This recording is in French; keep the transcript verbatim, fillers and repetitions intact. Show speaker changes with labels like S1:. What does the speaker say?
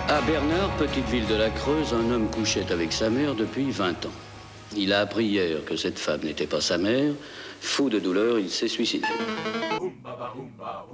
S1: À Bernard, petite ville de la Creuse, un homme couchait avec sa mère depuis vingt ans. Il a appris hier que cette femme n'était pas sa mère. Fou de douleur, il s'est suicidé.